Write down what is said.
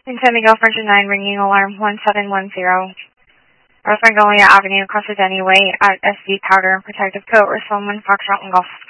Go French 9, ringing alarm 1710. North Magnolia Avenue, across the Denny Way at SD Powder and Protective Coat, Roseland, Foxtrot, and Golf.